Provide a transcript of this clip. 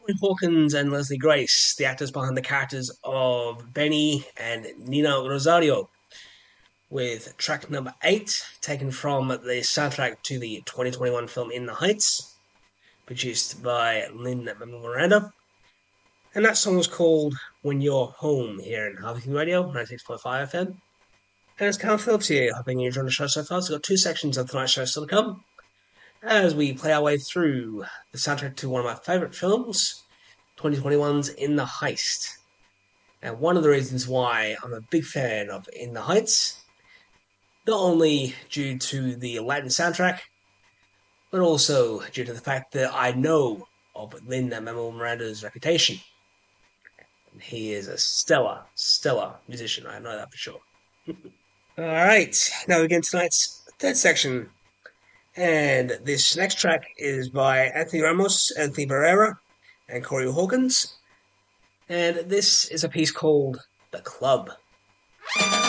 Corey Hawkins and Leslie Grace, the actors behind the characters of Benny and Nina Rosario, with track number 8, taken from the soundtrack to the 2021 film In the Heights, produced by Lin-Manuel Miranda. And that song was called When You're Home here in Harvey Radio, 96.5 FM. And it's Carl Phillips here, hoping you enjoyed the show so far. So we've got 2 sections of tonight's show still to come, as we play our way through the soundtrack to one of my favourite films, 2021's In the Heist. And one of the reasons why I'm a big fan of In the Heights, not only due to the Latin soundtrack, but also due to the fact that I know of Lin-Manuel Miranda's reputation. He is a stellar musician, I know that for sure. Alright, now we begin tonight's third section. And this next track is by Anthony Ramos, Anthony Barrera, and Corey Hawkins. And this is a piece called The Club.